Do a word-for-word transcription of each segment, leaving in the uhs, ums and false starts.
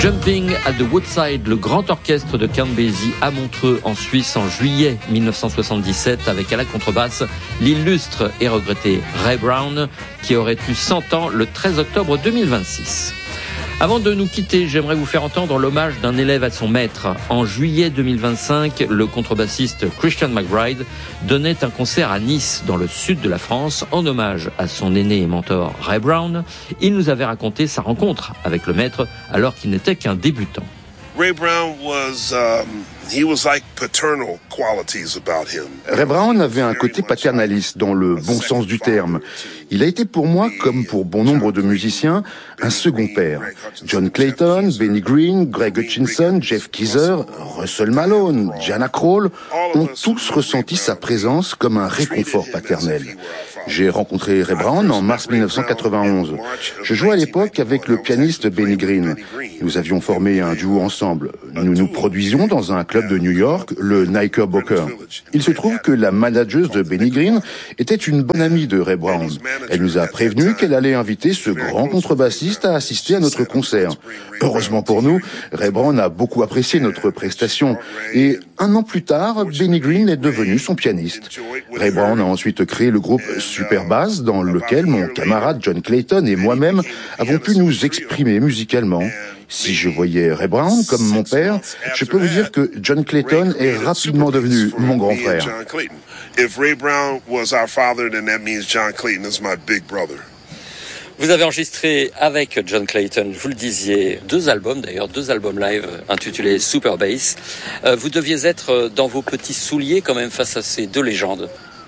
Jumping at the Woodside, le grand orchestre de Count Basie à Montreux en Suisse en juillet dix-neuf cent soixante-dix-sept avec à la contrebasse l'illustre et regretté Ray Brown qui aurait eu cent ans le treize octobre deux mille vingt-six. Avant de nous quitter, j'aimerais vous faire entendre l'hommage d'un élève à son maître. En juillet deux mille vingt-cinq, le contrebassiste Christian McBride donnait un concert à Nice, dans le sud de la France, en hommage à son aîné et mentor Ray Brown. Il nous avait raconté sa rencontre avec le maître alors qu'il n'était qu'un débutant. Ray Brown was, um, he was like paternal qualities about him. Ray Brown avait un côté paternaliste dans le bon sens du terme. Il a été pour moi, comme pour bon nombre de musiciens, un second père. John Clayton, Benny Green, Greg Hutchinson, Jeff Keezer, Russell Malone, Diana Krall ont tous ressenti sa présence comme un réconfort paternel. J'ai rencontré Ray Brown en mars dix-neuf cent quatre-vingt-onze. Je jouais à l'époque avec le pianiste Benny Green. Nous avions formé un duo ensemble. Nous nous produisions dans un club de New York, le Knickerbocker. Il se trouve que la manageuse de Benny Green était une bonne amie de Ray Brown. Elle nous a prévenu qu'elle allait inviter ce grand contrebassiste à assister à notre concert. Heureusement pour nous, Ray Brown a beaucoup apprécié notre prestation. Et un an plus tard, Benny Green est devenu son pianiste. Ray Brown a ensuite créé le groupe Superbass, dans lequel mon camarade John Clayton et moi-même avons pu nous exprimer musicalement. Si je voyais Ray Brown comme mon père, je peux vous dire que John Clayton est rapidement devenu mon grand frère. If Ray Brown was our father, then that means John Clayton is my big brother. Vous avez enregistré avec John Clayton, vous le disiez, deux albums d'ailleurs, deux albums live intitulés Super Bass. Euh, vous deviez être dans vos petits souliers quand même face à ces deux légendes.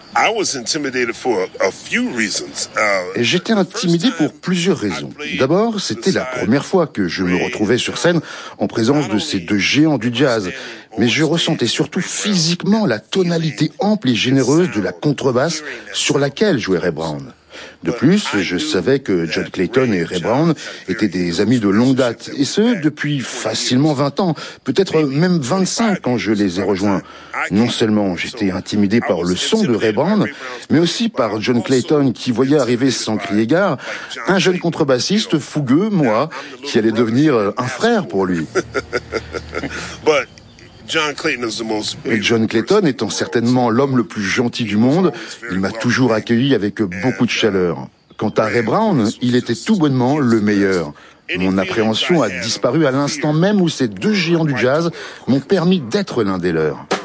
J'étais intimidé pour plusieurs raisons. D'abord, c'était la première fois que je me retrouvais sur scène en présence de ces deux géants du jazz. Mais je ressentais surtout physiquement la tonalité ample et généreuse de la contrebasse sur laquelle jouait Ray Brown. De plus, je savais que John Clayton et Ray Brown étaient des amis de longue date, et ce, depuis facilement vingt ans, peut-être même vingt-cinq quand je les ai rejoints. Non seulement j'étais intimidé par le son de Ray Brown, mais aussi par John Clayton qui voyait arriver sans crier gare un jeune contrebassiste fougueux, moi, qui allait devenir un frère pour lui. John Clayton is the most Et John Clayton étant certainement l'homme le plus gentil du monde, il m'a toujours accueilli avec beaucoup de chaleur. Quant à Ray Brown, il était tout bonnement le meilleur. Mon appréhension a disparu à l'instant même où ces deux géants du jazz m'ont permis d'être l'un des leurs.